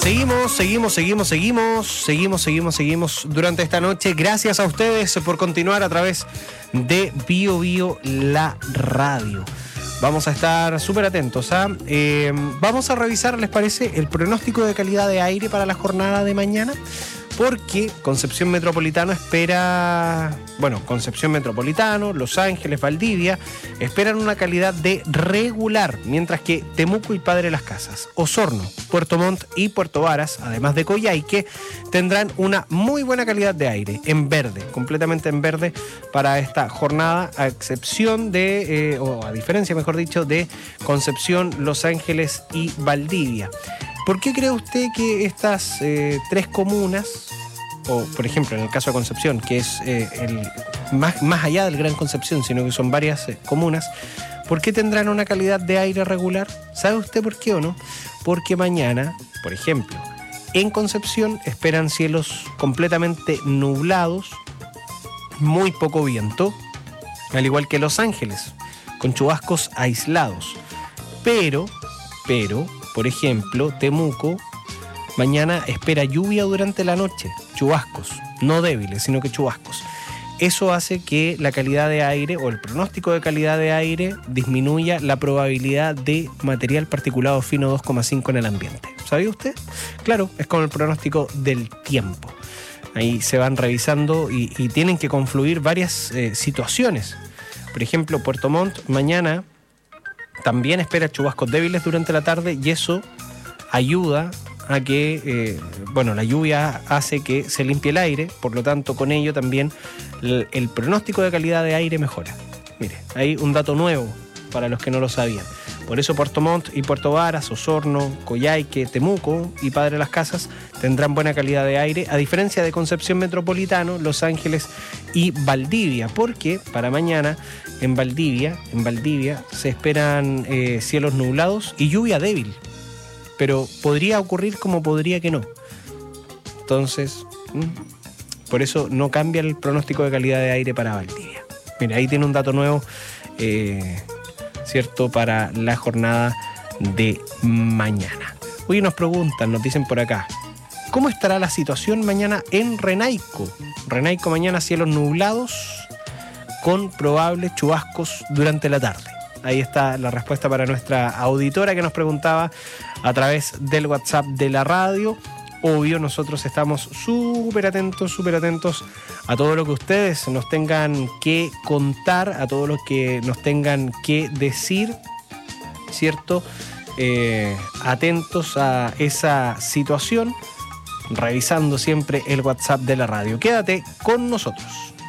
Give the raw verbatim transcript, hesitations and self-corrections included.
Seguimos, seguimos, seguimos, seguimos, seguimos, seguimos, seguimos durante esta noche. Gracias a ustedes por continuar a través de Bio Bio la radio. Vamos a estar súper atentos. ¿ah? Eh, vamos a revisar, ¿les parece?, el pronóstico de calidad de aire para la jornada de mañana. Porque Concepción Metropolitano espera, bueno, Concepción Metropolitano, Los Ángeles, Valdivia, esperan una calidad de regular, mientras que Temuco y Padre Las Casas, Osorno, Puerto Montt y Puerto Varas, además de Coyhaique, tendrán una muy buena calidad de aire, en verde, completamente en verde para esta jornada, a excepción de, eh, o a diferencia, mejor dicho, de Concepción, Los Ángeles y Valdivia. ¿Por qué cree usted que estas eh, tres comunas, o por ejemplo en el caso de Concepción, que es eh, el más, más allá del Gran Concepción, sino que son varias eh, comunas, ¿por qué tendrán una calidad de aire regular? ¿Sabe usted por qué o no? Porque mañana, por ejemplo, en Concepción esperan cielos completamente nublados, muy poco viento, al igual que Los Ángeles, con chubascos aislados. Pero, pero... Por ejemplo, Temuco mañana espera lluvia durante la noche, chubascos, no débiles, sino que chubascos. Eso hace que la calidad de aire o el pronóstico de calidad de aire disminuya la probabilidad de material particulado fino dos coma cinco en el ambiente. ¿Sabía usted? Claro, es como el pronóstico del tiempo. Ahí se van revisando y, y tienen que confluir varias eh, situaciones. Por ejemplo, Puerto Montt mañana también espera chubascos débiles durante la tarde y eso ayuda a que, eh, bueno, la lluvia hace que se limpie el aire, por lo tanto con ello también el, el pronóstico de calidad de aire mejora. Mire, hay un dato nuevo para los que no lo sabían. Por eso Puerto Montt y Puerto Varas, Osorno, Coyhaique, Temuco y Padre Las Casas tendrán buena calidad de aire, a diferencia de Concepción Metropolitano, Los Ángeles y Valdivia, porque para mañana en Valdivia, en Valdivia se esperan eh, cielos nublados y lluvia débil, pero podría ocurrir como podría que no. Entonces, mmm, por eso no cambia el pronóstico de calidad de aire para Valdivia. Mira, ahí tiene un dato nuevo, eh, ¿cierto?, para la jornada de mañana. Hoy nos preguntan, nos dicen por acá, ¿cómo estará la situación mañana en Renaico? Renaico mañana cielos nublados con probables chubascos durante la tarde. Ahí está la respuesta para nuestra auditora que nos preguntaba a través del WhatsApp de la radio. Obvio, nosotros estamos súper atentos, súper atentos a todo lo que ustedes nos tengan que contar, a todo lo que nos tengan que decir, ¿cierto? Eh, atentos a esa situación, revisando siempre el WhatsApp de la radio. Quédate con nosotros.